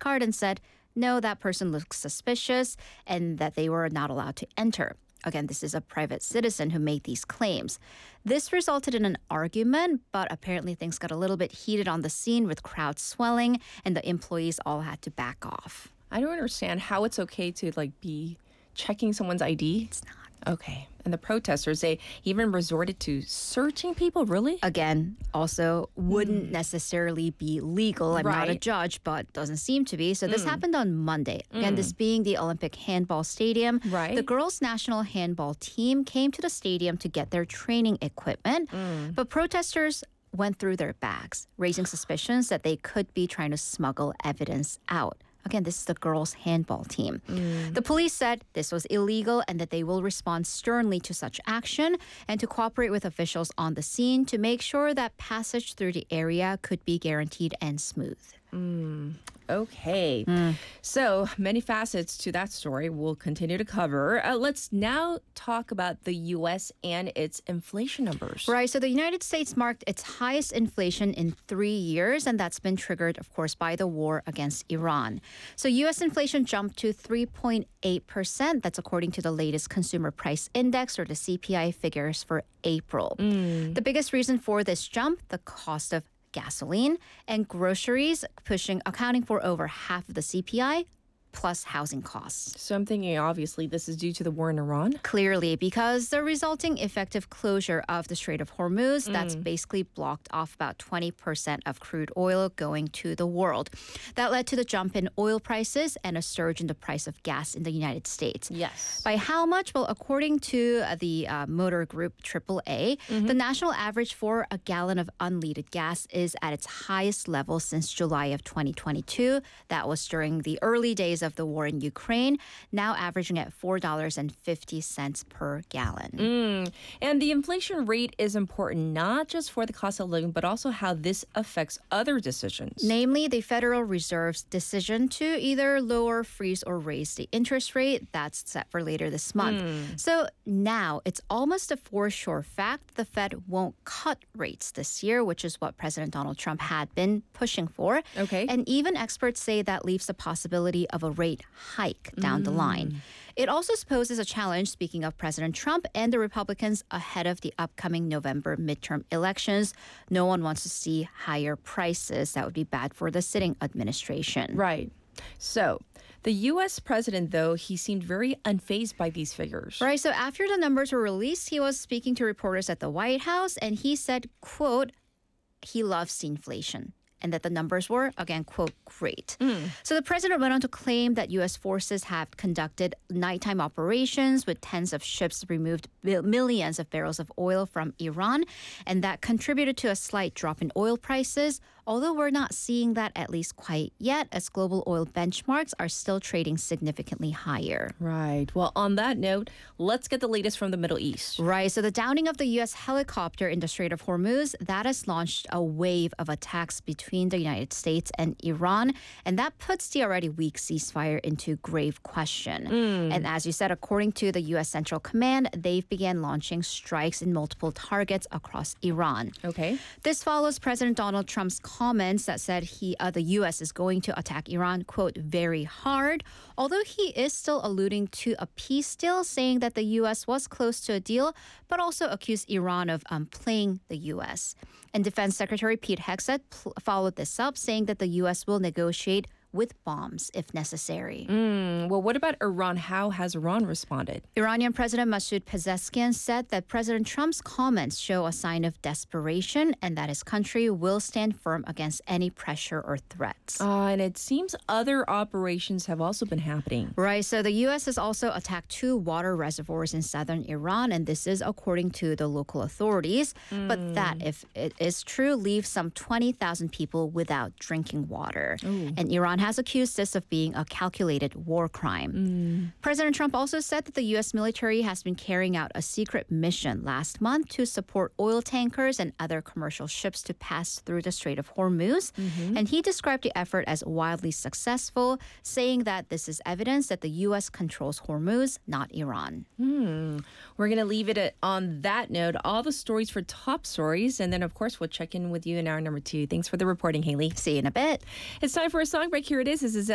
card and said, no, that person looks suspicious and that they were not allowed to enter. Again, this is a private citizen who made these claims. This resulted in an argument, but apparently things got a little bit heated on the scene with crowds swelling and the employees all had to back off. I don't understand how it's okay to be checking someone's ID. It's not. Okay. And the protesters, they even resorted to searching people, really? Again, also wouldn't necessarily be legal. I'm not a Right. judge, but doesn't seem to be. So this happened on Monday. Again, this being the Olympic Handball Stadium. Right. The girls' national handball team came to the stadium to get their training equipment, but protesters went through their bags, raising suspicions that they could be trying to smuggle evidence out. Again, this is the girls' handball team. The police said this was illegal and that they will respond sternly to such action and to cooperate with officials on the scene to make sure that passage through the area could be guaranteed and smooth. Okay. So many facets to that story we'll continue to cover. Let's now talk about the U.S. and its inflation numbers. Right, so the United States marked its highest inflation in 3 years, and that's been triggered, of course, by the war against Iran. So U.S. inflation jumped to 3.8%. That's according to the latest Consumer Price Index, or the CPI figures for April. The biggest reason for this jump, the cost of gasoline and groceries accounting for over half of the CPI, plus housing costs. So I'm thinking, obviously, this is due to the war in Iran. Clearly, because the resulting effective closure of the Strait of Hormuz, that's basically blocked off about 20% of crude oil going to the world. That led to the jump in oil prices and a surge in the price of gas in the United States. Yes. By how much? Well, according to the motor group AAA, the national average for a gallon of unleaded gas is at its highest level since July of 2022. That was during the early days of the war in Ukraine, now averaging at $4.50 per gallon. And the inflation rate is important not just for the cost of living, but also how this affects other decisions. Namely, the Federal Reserve's decision to either lower, freeze, or raise the interest rate. That's set for later this month. So now it's almost a for sure fact the Fed won't cut rates this year, which is what President Donald Trump had been pushing for. Okay. And even experts say that leaves the possibility of a rate hike down the line. It also poses a challenge, speaking of President Trump and the Republicans, ahead of the upcoming November midterm elections. No one wants to see higher prices. That would be bad for the sitting administration. Right. So the U.S. president, though, he seemed very unfazed by these figures. Right. So after the numbers were released, he was speaking to reporters at the White House, and he said, quote, he loves the inflation. And that the numbers were, again, quote, great. So the president went on to claim that U.S. forces have conducted nighttime operations with tens of ships removed millions of barrels of oil from Iran, and that contributed to a slight drop in oil prices, although we're not seeing that at least quite yet, as global oil benchmarks are still trading significantly higher. Right. Well, on that note, let's get the latest from the Middle East. Right. So the downing of the U.S. helicopter in the Strait of Hormuz, that has launched a wave of attacks between the United States and Iran, and that puts the already weak ceasefire into grave question. And as you said, according to the U.S. Central Command, they've began launching strikes in multiple targets across Iran. Okay. This follows President Donald Trump's comments that said the U.S. is going to attack Iran, quote, very hard, although he is still alluding to a peace deal, saying that the U.S. was close to a deal, but also accused Iran of playing the U.S. And Defense Secretary Pete Hegseth followed this up, saying that the U.S. will negotiate with bombs if necessary. Well, what about Iran? How has Iran responded? Iranian President Masoud Pezeshkian said that President Trump's comments show a sign of desperation and that his country will stand firm against any pressure or threats. And it seems other operations have also been happening. Right, so the U.S. has also attacked 2 water reservoirs in southern Iran, and this is according to the local authorities. But that, if it is true, leaves some 20,000 people without drinking water. And Iran has accused this of being a calculated war crime. President Trump also said that the U.S. military has been carrying out a secret mission last month to support oil tankers and other commercial ships to pass through the Strait of Hormuz. And he described the effort as wildly successful, saying that this is evidence that the U.S. controls Hormuz, not Iran. We're going to leave it on that note. All the stories for top stories. And then, of course, we'll check in with you in hour number 2. Thanks for the reporting, Haley. See you in a bit. It's time for a song break. Here it is. This is